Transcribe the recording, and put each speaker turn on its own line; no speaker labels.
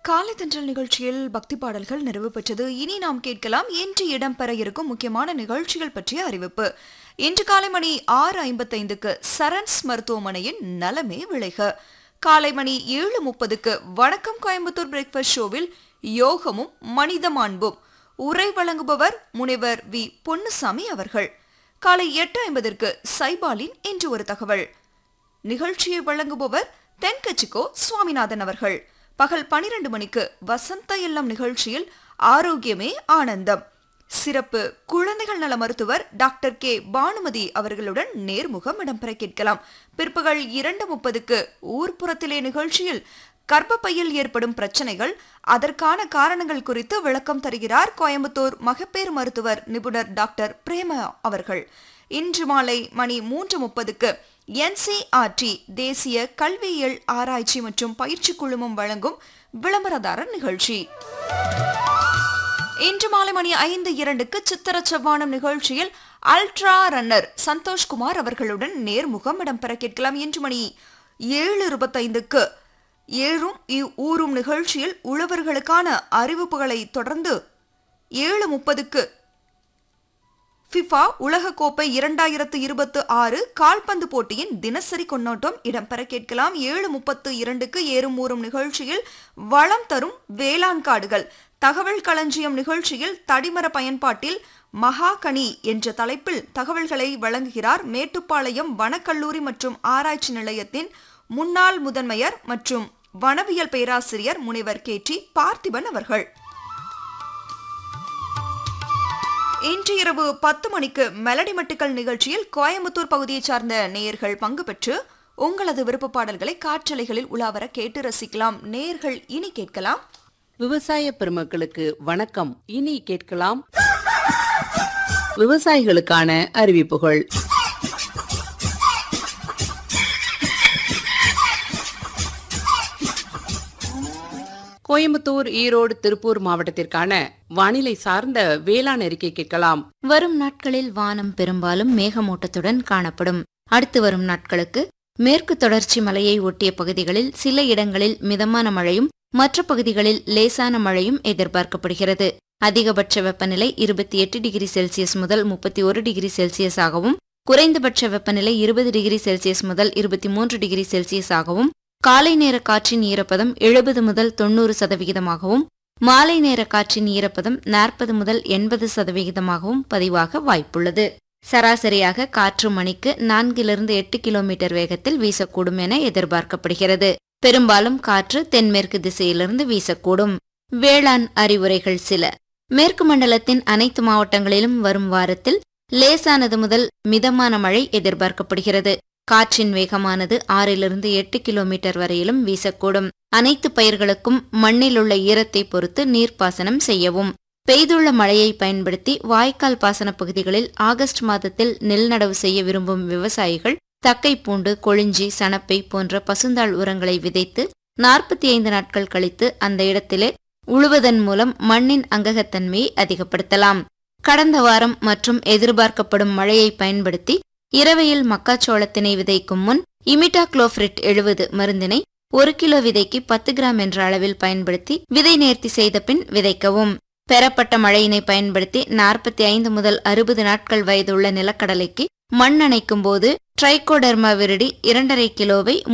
காலை தென்றல் நிகழ்ச்சியில் பக்தி பாடல்கள் நிறைவு பெற்றது. இனி நாம் கேட்கலாம் இன்று இடம்பெற இருக்கும் முக்கியமான நிகழ்ச்சிகள் பற்றிய அறிவிப்பு. இன்று காலை மணி 6:55க்கு சரண்ஸ் மருத்துவமனையின் நலமே விளைக. காலை மணி 7:30க்கு வணக்கம் கோயம்புத்தூர் பிரேக்ஃபாஸ்ட் ஷோவில் யோகமும் மனித மாண்பும் உரை வழங்குபவர் முனைவர் வி பொன்னுசாமி அவர்கள். காலை 8:50க்கு சைபாலின் இன்று ஒரு தகவல் நிகழ்ச்சியை வழங்குபவர் தென்கட்சிக்கோ சுவாமிநாதன் அவர்கள். பகல் 12 மணிக்கு வசந்த இல்லம் நிகழ்ச்சியில் ஆரோக்கியமே ஆனந்தம் சிறப்பு குழந்தைகள் நல மருத்துவர் டாக்டர் கே பானுமதி அவர்களுடன் நேர்முகம் இடம்பெற கேட்கலாம். பிற்பகல் 2:30க்கு ஊர்ப்புறத்திலே நிகழ்ச்சியில் கர்ப்பப்பையில் ஏற்படும் பிரச்சனைகள், அதற்கான காரணங்கள் குறித்து விளக்கம் தருகிறார் கோயம்புத்தூர் மகப்பேறு மருத்துவர் நிபுணர் டாக்டர் பிரேமா அவர்கள். இன்று மாலை மணி 3:30க்கு NCERT தேசிய கல்வியியல் ஆராய்ச்சி மற்றும் பயிற்சி குழுமம் வழங்கும் விளம்பரதாரர் நிகழ்ச்சி. இன்று மாலை மணி 5:02க்கு சித்திர செவ்வானம் நிகழ்ச்சியில் அல்ட்ரா ரன்னர் சந்தோஷ்குமார் அவர்களுடன் நேர்முகம் இடம்பெற கேட்கலாம். இன்று மணி 7:25க்கு ஏழும் ஊரும் நிகழ்ச்சியில் உழவர்களுக்கான அறிவிப்புகளை தொடர்ந்து 7:30க்கு ஃபிஃபா உலகக்கோப்பை 2026 கால்பந்து போட்டியின் தினசரி கொண்டாட்டம் இடம்பெற கேட்கலாம். 7:32க்கு ஏறும் ஊறும் நிகழ்ச்சியில் வளம் தரும் வேளாண் காடுகள் தகவல் களஞ்சியம் நிகழ்ச்சியில் தடிமர பயன்பாட்டில் மகாகனி என்ற தலைப்பில் தகவல்களை வழங்குகிறார் மேட்டுப்பாளையம் வனக்கல்லூரி மற்றும் ஆராய்ச்சி நிலையத்தின் முன்னாள் முதன்மையர் மற்றும் வனவியல் பேராசிரியர் முனைவர் KT பார்த்திபன் அவர்கள். இன்று இரவு 10 மணிக்கு மெலடி மட்டுக்கள் நிகழ்ச்சியில் கோயம்புத்தூர் பகுதியை சார்ந்த நேயர்கள் பங்கு பெற்று உங்களது விருப்ப பாடல்களை காற்றலைகளில் உலாவர கேட்டு ரசிக்கலாம். நேயர்கள் இனி கேட்கலாம்.
விவசாய பெருமக்களுக்கு வணக்கம். இனி கேட்கலாம் விவசாயிகளுக்கான அறிவிப்புகள். கோயம்புத்தூர், ஈரோடு, திருப்பூர் மாவட்டத்திற்கான வானிலை சார்ந்த வேளாண் அறிக்கை கேட்கலாம்.
வரும் நாட்களில் வானம் பெரும்பாலும் மேகமூட்டத்துடன் காணப்படும். அடுத்து வரும் நாட்களுக்கு மேற்கு தொடர்ச்சி மலையை ஒட்டிய பகுதிகளில் சில இடங்களில் மிதமான மழையும் மற்ற பகுதிகளில் லேசான மழையும் எதிர்பார்க்கப்படுகிறது. அதிகபட்ச வெப்பநிலை 28 டிகிரி செல்சியஸ் முதல் 31 டிகிரி செல்சியஸ் ஆகவும், குறைந்தபட்ச வெப்பநிலை 20 டிகிரி செல்சியஸ் முதல் 23 டிகிரி செல்சியஸ் ஆகவும், காலை நேர காற்றின் ஈரப்பதம் 70 முதல் 90% மாலை நேர காற்றின் ஈரப்பதம் 40 முதல் 80% பதிவாக வாய்ப்புள்ளது. சராசரியாக காற்று மணிக்கு 4-8 கிலோமீட்டர் வேகத்தில் வீசக்கூடும் என எதிர்பார்க்கப்படுகிறது. பெரும்பாலும் காற்று தென்மேற்கு திசையிலிருந்து வீசக்கூடும். வேளாண் அறிவுரைகள் சில. மேற்கு மண்டலத்தின் அனைத்து மாவட்டங்களிலும் வரும் வாரத்தில் லேசானது முதல் மிதமான மழை எதிர்பார்க்கப்படுகிறது. காற்றின் வேகமானது 6-8 கிலோமீட்டர் வரையிலும் வீசக்கூடும். அனைத்து பயிர்களுக்கும் மண்ணில் உள்ள ஈரத்தை பொறுத்து நீர்ப்பாசனம் செய்யவும். பெய்துள்ள மழையை பயன்படுத்தி வாய்க்கால் பாசன பகுதிகளில் ஆகஸ்ட் மாதத்தில் நெல் நடவு செய்ய விரும்பும் விவசாயிகள் தக்கைப்பூண்டு, கொழிஞ்சி, சணப்பை போன்ற பசுந்தாள் உரங்களை விதைத்து 45 நாட்கள் கழித்து அந்த இடத்திலே உழுவதன் மூலம் மண்ணின் அங்ககத்தன்மையை அதிகப்படுத்தலாம். கடந்த வாரம் மற்றும் எதிர்பார்க்கப்படும் மழையை பயன்படுத்தி இரவையில் மக்காச்சோளத்தினை விதைக்கும் முன் இமிடாக்ளோபிரிட் 70 மருந்தினை 1 கிலோ விதைக்கு 10 கிராம் என்ற அளவில் பயன்படுத்தி விதை நேர்த்தி செய்த பின் விதைக்கவும். பெறப்பட்ட மழையினை பயன்படுத்தி 45 முதல் 60 நாட்கள் வயதுள்ள நிலக்கடலைக்கு மண் அணைக்கும் போது ட்ரைகோடர்மா விரிடி 2.5 கிலோவை